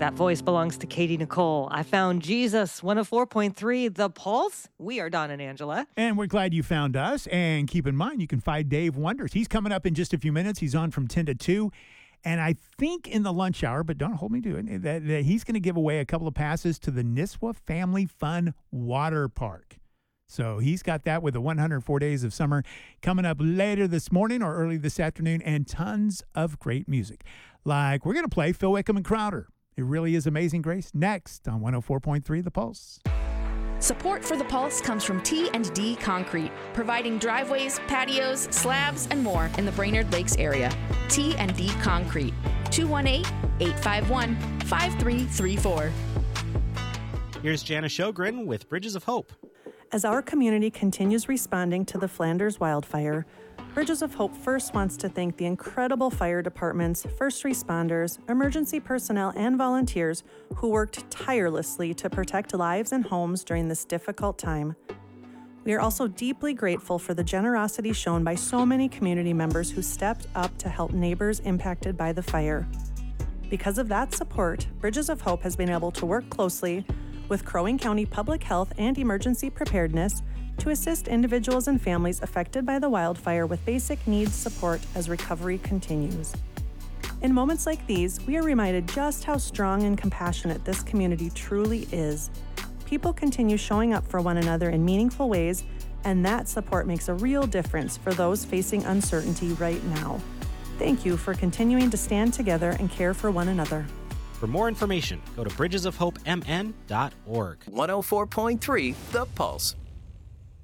That voice belongs to Katie Nicole. I found Jesus, 104.3, The Pulse. We are Don and Angela. And we're glad you found us. And keep in mind, you can find Dave Wonders. He's coming up in just a few minutes. He's on from 10 to 2. And I think in the lunch hour, but don't hold me to it, that he's going to give away a couple of passes to the Nisswa Family Fun Water Park. So he's got that with the 104 Days of Summer coming up later this morning or early this afternoon, and tons of great music. Like we're going to play Phil Wickham and Crowder. It really is Amazing Grace next on 104.3 The Pulse. Support for The Pulse comes from T&D Concrete, providing driveways, patios, slabs, and more in the Brainerd Lakes area. T&D Concrete, 218-851-5334. Here's Jana Sjogren with Bridges of Hope. As our community continues responding to the Flanders wildfire, Bridges of Hope first wants to thank the incredible fire departments, first responders, emergency personnel, and volunteers who worked tirelessly to protect lives and homes during this difficult time. We are also deeply grateful for the generosity shown by so many community members who stepped up to help neighbors impacted by the fire. Because of that support, Bridges of Hope has been able to work closely with Crow Wing County Public Health and Emergency Preparedness to assist individuals and families affected by the wildfire with basic needs support as recovery continues. In moments like these, we are reminded just how strong and compassionate this community truly is. People continue showing up for one another in meaningful ways, and that support makes a real difference for those facing uncertainty right now. Thank you for continuing to stand together and care for one another. For more information, go to bridgesofhopemn.org. 104.3 The Pulse.